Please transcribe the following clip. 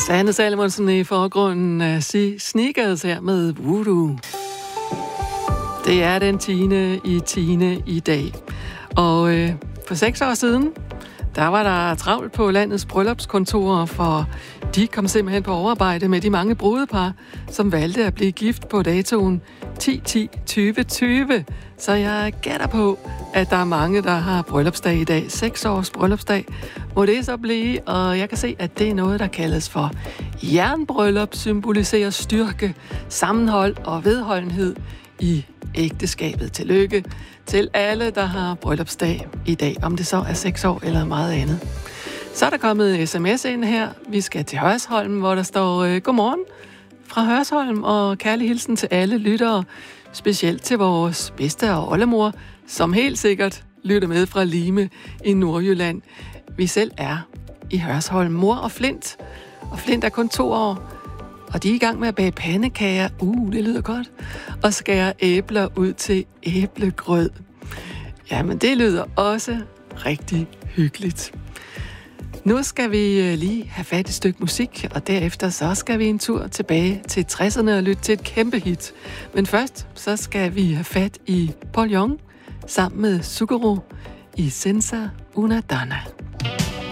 Sanne Salomonsen i forgrunden af Sneakers her med Voodoo. Det er den 10. i dag. Og for 6 år siden, der var der travlt på landets bryllupskontorer, for de kom simpelthen på overarbejde med de mange brudepar, som valgte at blive gift på datoen 10-10-2020. Så jeg gætter på, at der er mange, der har bryllupsdag i dag. 6 års bryllupsdag må det så blive, og jeg kan se, at det er noget, der kaldes for jernbryllup, symboliserer styrke, sammenhold og vedholdenhed i ægteskabet. Tillykke til alle, der har bryllupsdag i dag, om det så er 6 år eller meget andet. Så er der kommet sms ind her. Vi skal til Hørsholm, hvor der står godmorgen fra Hørsholm, og kærlig hilsen til alle lyttere, specielt til vores bedste og oldemor, som helt sikkert lytter med fra Lime i Nordjylland. Vi selv er i Hørsholm. Mor og Flint. Og Flint er kun 2 år, og de er i gang med at bage pandekager. Det lyder godt. Og skære æbler ud til æblegrød. Jamen, det lyder også rigtig hyggeligt. Nu skal vi lige have fat i et stykke musik, og derefter så skal vi en tur tilbage til 60'erne og lytte til et kæmpe hit. Men først så skal vi have fat i Paul Young sammen med Suguru i Senza Una Donna.